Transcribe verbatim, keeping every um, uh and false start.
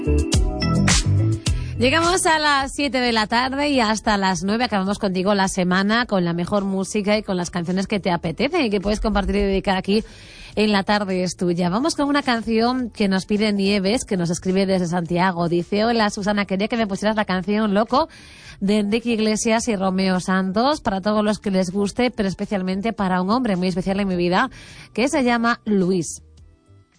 Llegamos a las siete de la tarde y hasta las nueve acabamos contigo la semana con la mejor música y con las canciones que te apetecen y que puedes compartir y dedicar aquí en La Tarde es Tuya. Vamos con una canción que nos pide Nieves, que nos escribe desde Santiago. Dice: hola Susana, quería que me pusieras la canción Loco de Enrique Iglesias y Romeo Santos para todos los que les guste, pero especialmente para un hombre muy especial en mi vida que se llama Luis.